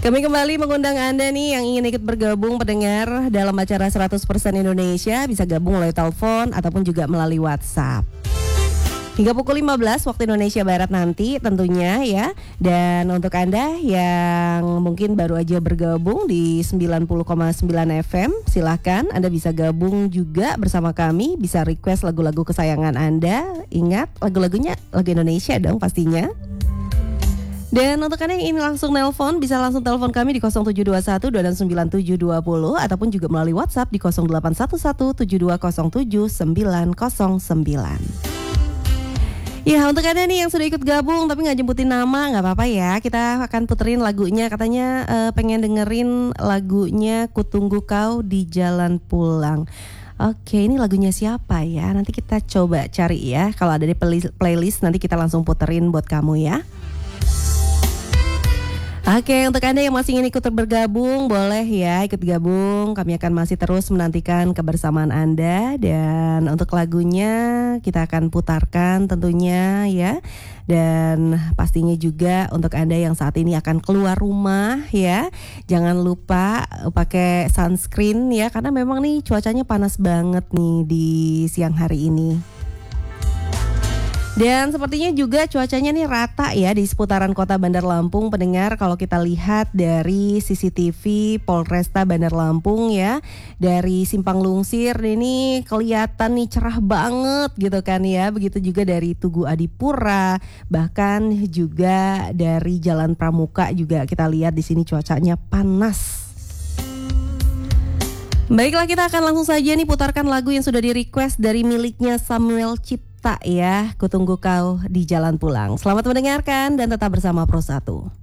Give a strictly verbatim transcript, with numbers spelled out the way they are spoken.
Kami kembali mengundang Anda nih yang ingin ikut bergabung pendengar dalam acara seratus persen Indonesia. Bisa gabung melalui telepon ataupun juga melalui WhatsApp. Hingga pukul lima belas waktu Indonesia Barat nanti tentunya ya. Dan untuk Anda yang mungkin baru aja bergabung di sembilan puluh koma sembilan F M, silahkan Anda bisa gabung juga bersama kami. Bisa request lagu-lagu kesayangan Anda. Ingat lagu-lagunya lagu Indonesia dong pastinya. Dan untuk Anda yang ingin langsung nelpon, bisa langsung telepon kami di nol tujuh dua satu dua enam sembilan tujuh dua nol ataupun juga melalui WhatsApp di nol delapan satu satu tujuh dua nol tujuh sembilan nol sembilan. Ya, untuk Anda nih yang sudah ikut gabung tapi gak jemputin nama, gak apa-apa ya. Kita akan puterin lagunya. Katanya uh, pengen dengerin lagunya Kutunggu Kau di Jalan Pulang. Oke, ini lagunya siapa ya? Nanti kita coba cari ya. Kalau ada di playlist nanti kita langsung puterin buat kamu ya. Oke, untuk Anda yang masih ingin ikut bergabung, boleh ya ikut gabung. Kami akan masih terus menantikan kebersamaan Anda. Dan untuk lagunya kita akan putarkan tentunya ya. Dan pastinya juga untuk Anda yang saat ini akan keluar rumah ya, jangan lupa pakai sunscreen ya. Karena memang nih cuacanya panas banget nih di siang hari ini. Dan sepertinya juga cuacanya nih rata ya di seputaran kota Bandar Lampung pendengar. Kalau kita lihat dari C C T V Polresta Bandar Lampung ya, dari Simpang Lungsir ini kelihatan nih cerah banget gitu kan ya. Begitu juga dari Tugu Adipura, bahkan juga dari Jalan Pramuka juga kita lihat di sini cuacanya panas. Baiklah, kita akan langsung saja nih putarkan lagu yang sudah di-request dari miliknya Samuel Cipta ya, Kutunggu Kau di Jalan Pulang. Selamat mendengarkan dan tetap bersama Pro satu.